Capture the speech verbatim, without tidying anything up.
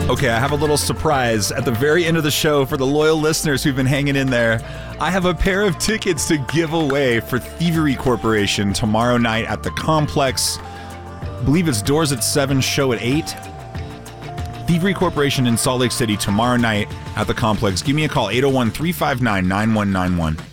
Okay, I have a little surprise at the very end of the show for the loyal listeners who've been hanging in there. I have a pair of tickets to give away for Thievery Corporation tomorrow night at the Complex. I believe it's doors at seven, show at eight. Thievery Corporation in Salt Lake City tomorrow night at the Complex. Give me a call, eight oh one, three five nine, nine one nine one.